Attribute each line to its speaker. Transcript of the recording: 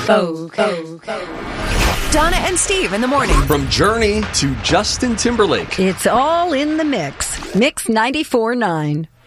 Speaker 1: Vogue. Donna and Steve in the morning.
Speaker 2: From Journey to Justin Timberlake.
Speaker 3: It's all in the mix. Mix 94.9.